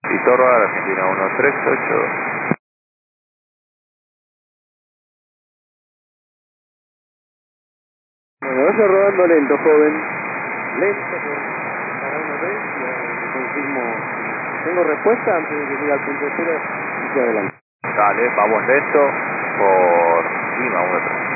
Pitorro, Argentina 138. Bueno, vaya rodando lento, joven. Lento, para una vez, le confirmo. Tengo respuesta antes de que llegue al punto de cero y se adelante. Dale, vamos lento por Lima 138.